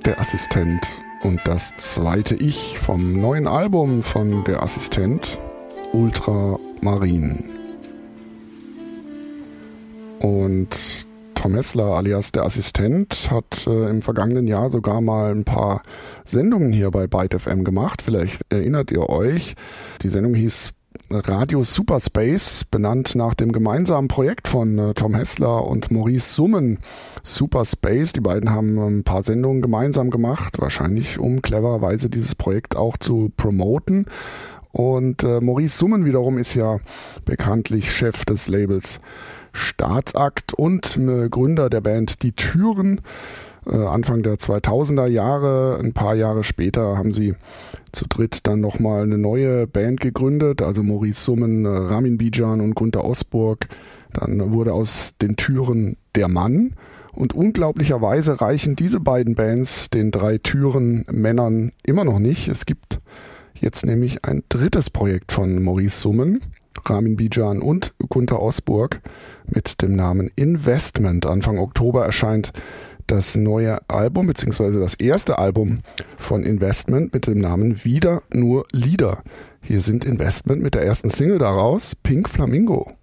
Der Assistent und das zweite Ich vom neuen Album von Der Assistent, Ultramarin. Und Tom Hessler alias Der Assistent hat im vergangenen Jahr sogar mal ein paar Sendungen hier bei Byte FM gemacht. Vielleicht erinnert ihr euch. Die Sendung hieß Radio Superspace, benannt nach dem gemeinsamen Projekt von Tom Hessler und Maurice Summen. Superspace, die beiden haben ein paar Sendungen gemeinsam gemacht, wahrscheinlich um clevererweise dieses Projekt auch zu promoten. Und Maurice Summen wiederum ist ja bekanntlich Chef des Labels Staatsakt und Gründer der Band Die Türen. Anfang der 2000er Jahre, ein paar Jahre später, haben sie zu dritt dann nochmal eine neue Band gegründet, also Maurice Summen, Ramin Bijan und Gunter Osburg. Dann wurde aus den Türen der Mann und unglaublicherweise reichen diese beiden Bands den 3 Türen-Männern immer noch nicht. Es gibt jetzt nämlich ein drittes Projekt von Maurice Summen, Ramin Bijan und Gunter Osburg mit dem Namen Investment. Anfang Oktober erscheint das neue Album, beziehungsweise das erste Album von Investment mit dem Namen Wieder nur Lieder. Hier sind Investment mit der ersten Single daraus, Pink Flamingo.